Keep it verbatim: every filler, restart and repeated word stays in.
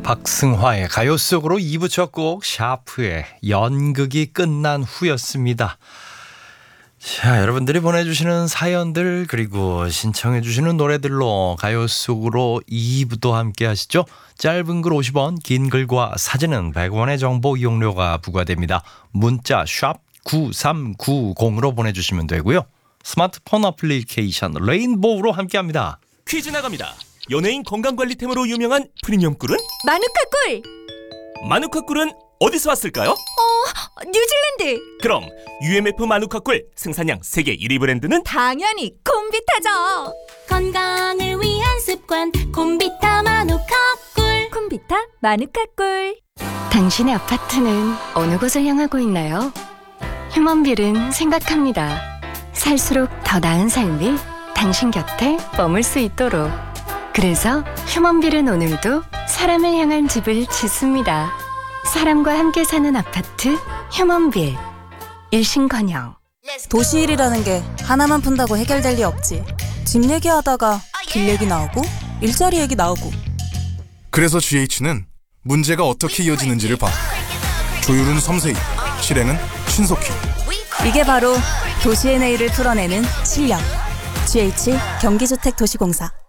박승화의 가요 속으로 이 부 첫 곡 샤프의 연극이 끝난 후였습니다. 자, 여러분들이 보내주시는 사연들 그리고 신청해 주시는 노래들로 가요 속으로 이 부도 함께 하시죠. 짧은 글 오십 원, 긴 글과 사진은 백 원의 정보 이용료가 부과됩니다. 문자 샵 구삼구공으로 보내주시면 되고요. 스마트폰 어플리케이션 레인보우로 함께합니다. 퀴즈 나갑니다. 연예인 건강관리템으로 유명한 프리미엄 꿀은? 마누카 꿀! 마누카 꿀은 어디서 왔을까요? 어, 뉴질랜드! 그럼 유엠에프 마누카 꿀 생산량 세계 일 위 브랜드는? 당연히 콤비타죠! 건강을 위한 습관 콤비타 마누카 꿀. 콤비타 마누카 꿀. 당신의 아파트는 어느 곳을 향하고 있나요? 휴먼빌은 생각합니다. 살수록 더 나은 삶이 당신 곁에 머물 수 있도록. 그래서 휴먼빌은 오늘도 사람을 향한 집을 짓습니다. 사람과 함께 사는 아파트 휴먼빌. 일신건영. 도시일이라는 게 하나만 푼다고 해결될 리 없지. 집 얘기하다가 길 얘기 나오고 일자리 얘기 나오고. 그래서 지에이치는 문제가 어떻게 이어지는지를 봐. 조율은 섬세히, 실행은 신속히. 이게 바로 도시의 내일을 풀어내는 실력. 지에이치 경기주택도시공사.